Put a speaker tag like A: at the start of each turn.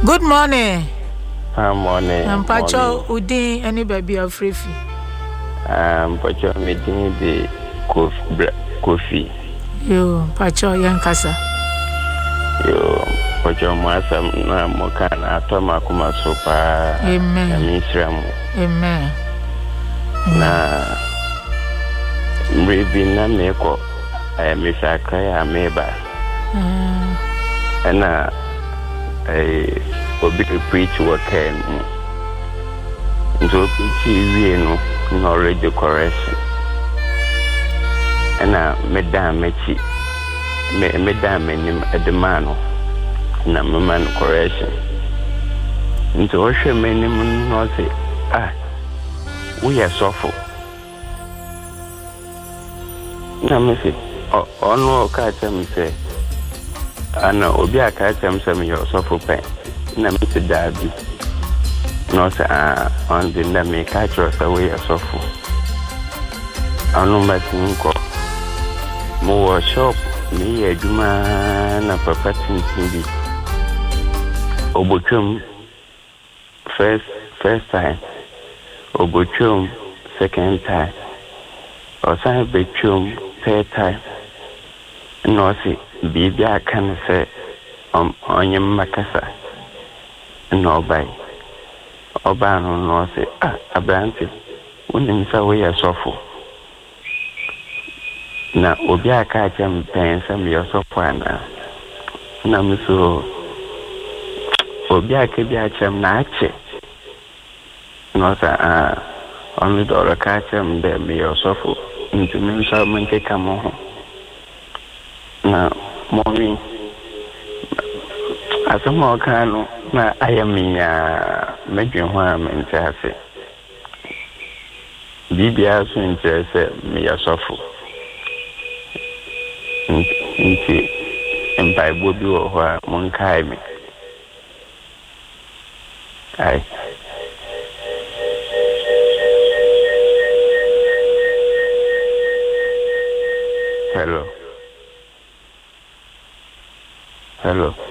A: Good morning.
B: Morning.
A: Pacho Udin any baby of Freefi.
B: Pacho meeting the coffee.
A: Yo, Pacho Yankasa.
B: Yo, Pacho Masa na Mokana Toma Kuma Sopa.
A: Amen. Amen.
B: Na Mbibina Meko, Misa Kaya Meba. And obi preach what can so preach knowledge correction and madam mechi madam edemano na man correction into oshe menim no say we are suffer na me say ono ka tell say ana obi aka tell me you suffer pain na me say dabi no say on the na me catch us away suffer anu matinko mo shop me aduma na papa tintin obochum first time obochum second time osan bechum third time no say bibi aka say onyem makasa no by oba no say abranti unim say we suffer na obi aka chem pensa me suffer na me so obi aka bi achem na ache no say only the aka chem be me suffer into me so man ke kamo na mommy asamo kanu na ayamiya medwen ho amenti ase bibia so nche me yasofu nti Bible bi wo ho mon kai me ai hello